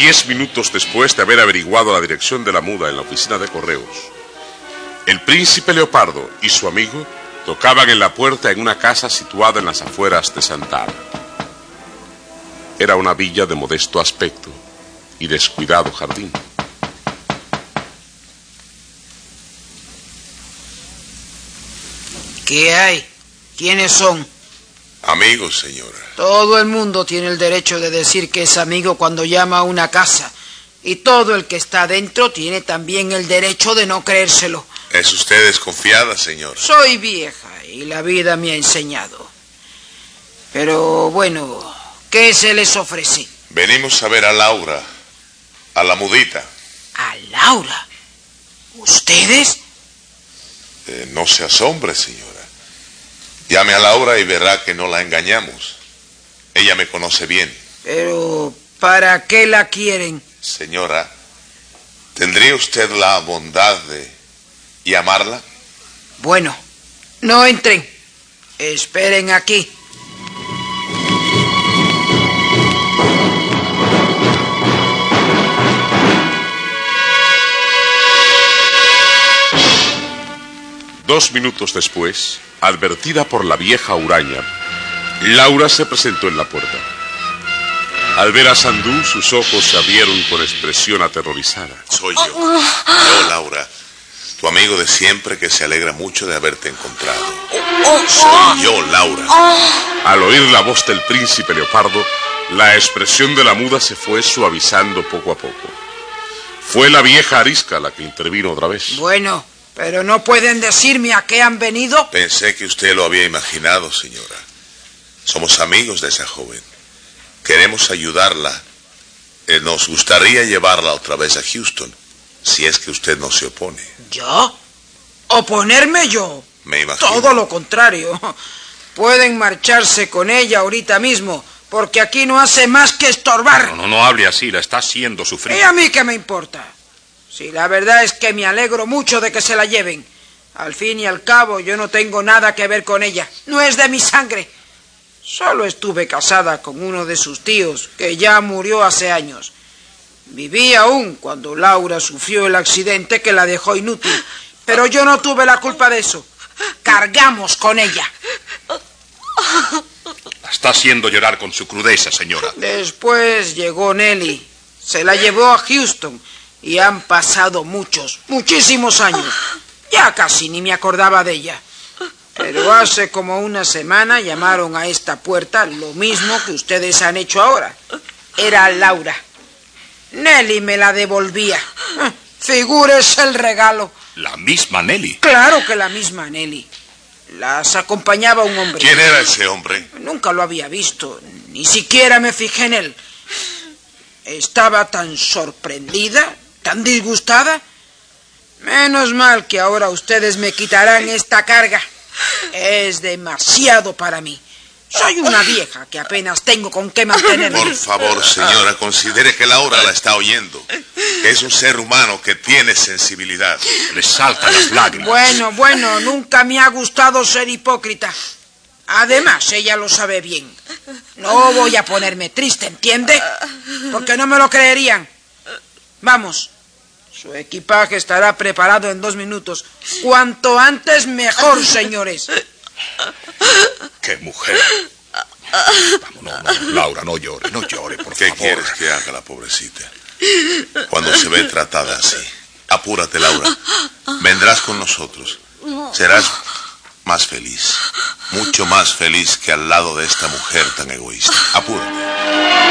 10 minutos después de haber averiguado la dirección de la muda en la oficina de correos, el príncipe Leopardo y su amigo tocaban en la puerta en una casa situada en las afueras de Santa Ana. Era una villa de modesto aspecto y descuidado jardín. ¿Qué hay? ¿Quiénes son? Amigos, señora. Todo el mundo tiene el derecho de decir que es amigo cuando llama a una casa. Y todo el que está dentro tiene también el derecho de no creérselo. ¿Es usted desconfiada, señora? Soy vieja y la vida me ha enseñado. Pero bueno, ¿qué se les ofrece? Venimos a ver a Laura, a la mudita. ¿A Laura? ¿Ustedes? No se asombre, señora. Llame a Laura y verá que no la engañamos. Ella me conoce bien. Pero, ¿para qué la quieren? Señora, ¿tendría usted la bondad de llamarla? Bueno, no entren. Esperen aquí. Dos minutos después, advertida por la vieja huraña, Laura se presentó en la puerta. Al ver a Sandú, sus ojos se abrieron con expresión aterrorizada. Soy yo. Yo, Laura, tu amigo de siempre que se alegra mucho de haberte encontrado. Soy yo, Laura. Al oír la voz del príncipe Leopardo, la expresión de la muda se fue suavizando poco a poco. Fue la vieja arisca la que intervino otra vez. Bueno, pero no pueden decirme a qué han venido. Pensé que usted lo había imaginado, señora. Somos amigos de esa joven. Queremos ayudarla. Nos gustaría llevarla otra vez a Houston, si es que usted no se opone. ¿Yo? ¿Oponerme yo? Me imagino. Todo lo contrario. Pueden marcharse con ella ahorita mismo, porque aquí no hace más que estorbar. No hable así, la está haciendo sufrir. ¿Y a mí qué me importa? Si la verdad es que me alegro mucho de que se la lleven. Al fin y al cabo, yo no tengo nada que ver con ella. No es de mi sangre. Solo estuve casada con uno de sus tíos, que ya murió hace años. Viví aún cuando Laura sufrió el accidente que la dejó inútil. Pero yo no tuve la culpa de eso. Cargamos con ella. La está haciendo llorar con su crudeza, señora. Después llegó Nelly. Se la llevó a Houston. Y han pasado muchísimos años. Ya casi ni me acordaba de ella. Pero hace como una semana llamaron a esta puerta lo mismo que ustedes han hecho ahora. Era Laura. Nelly me la devolvía. Figúrese el regalo. ¿La misma Nelly? Claro que la misma Nelly. Las acompañaba un hombre. ¿Quién era ese hombre? Nunca lo había visto. Ni siquiera me fijé en él. Estaba tan sorprendida, tan disgustada. Menos mal que ahora ustedes me quitarán esta carga. Es demasiado para mí. Soy una vieja que apenas tengo con qué mantenerme. Por favor, señora, considere que Laura la está oyendo. Que es un ser humano que tiene sensibilidad. Le saltan las lágrimas. Bueno, nunca me ha gustado ser hipócrita. Además, ella lo sabe bien. No voy a ponerme triste, ¿entiende? Porque no me lo creerían. Vamos. Su equipaje estará preparado en 2 minutos. Cuanto antes, mejor, señores. ¡Qué mujer! Vamos, no, Laura, no llore, por ¿Qué favor. quieres que haga la pobrecita? Cuando se ve tratada así. Apúrate, Laura. Vendrás con nosotros. Serás más feliz. Mucho más feliz que al lado de esta mujer tan egoísta. Apúrate.